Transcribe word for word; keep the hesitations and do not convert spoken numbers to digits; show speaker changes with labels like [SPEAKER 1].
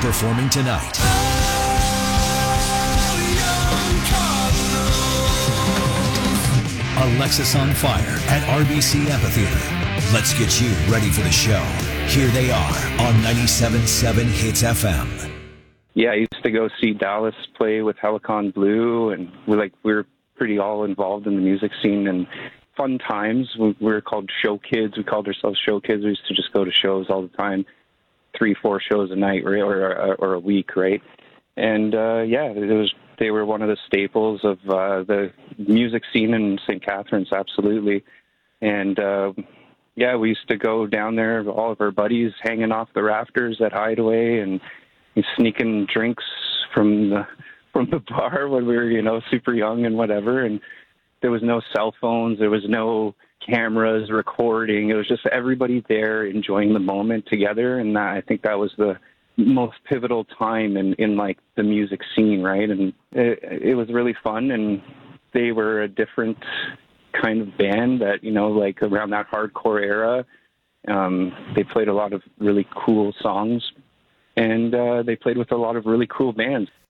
[SPEAKER 1] performing tonight. Alexis on Fire at R B C Amphitheater. Let's get you ready for the show. Here they are on ninety-seven point seven Hits F M.
[SPEAKER 2] Yeah, I used to go see Dallas play with Helicon Blue, and we're like we were pretty all involved in the music scene and fun times. We, we were called show kids. We called ourselves show kids. We used to just go to shows all the time, three, four shows a night or or, or a week, right? And uh, yeah, it was. They were one of the staples of uh, the music scene in Saint Catharines, absolutely. And uh, yeah, we used to go down there, all of our buddies hanging off the rafters at Hideaway and, and sneaking drinks from the from the bar when we were, you know, super young and whatever. And there was no cell phones, there was no cameras recording. It was just everybody there enjoying the moment together. And that, I think that was the most pivotal time in, in like the music scene, right? And it, it was really fun, and they were a different kind of band that, you know, like around that hardcore era, um, they played a lot of really cool songs, and uh, they played with a lot of really cool bands.